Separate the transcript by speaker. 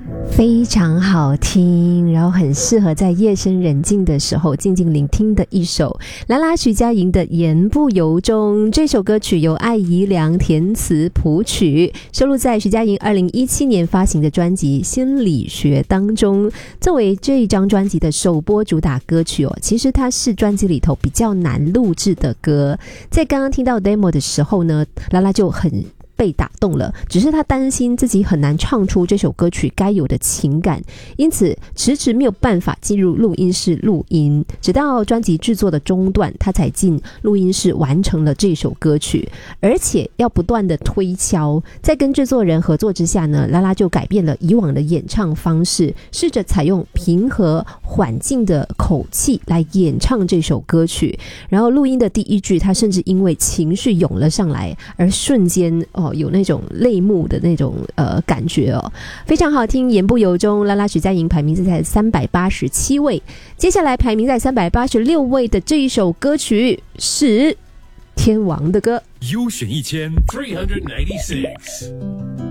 Speaker 1: 非常好听，然后很适合在夜深人静的时候静静聆听的一首啦啦徐佳莹的《言不由衷》。这首歌曲由艾怡良填词谱曲，收录在徐佳莹2017年发行的专辑《心理学》当中。作为这一张专辑的首播主打歌曲其实它是专辑里头比较难录制的歌。在刚刚听到 demo 的时候呢，啦啦就很被打动了，只是他担心自己很难唱出这首歌曲该有的情感，因此迟迟没有办法进入录音室录音，直到专辑制作的中段，他才进录音室完成了这首歌曲，而且要不断的推敲。在跟制作人合作之下呢，啦啦就改变了以往的演唱方式，试着采用平和缓静的口气来演唱这首歌曲。然后录音的第一句，他甚至因为情绪涌了上来，而瞬间有那种泪目的那种感觉非常好听。言不由衷，啦啦徐佳莹排名在387位，接下来排名在386位的这一首歌曲是天王的歌，
Speaker 2: 优选1396